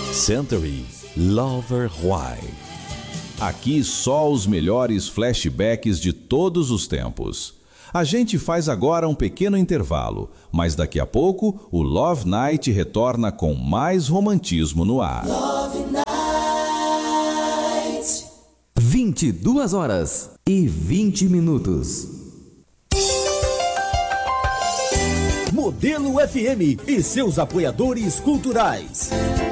Century Lover Why. Aqui só os melhores flashbacks de todos os tempos. A gente faz agora um pequeno intervalo, mas daqui a pouco o Love Night retorna com mais romantismo no ar. Love Night. 22h20. Modelo FM e seus apoiadores culturais.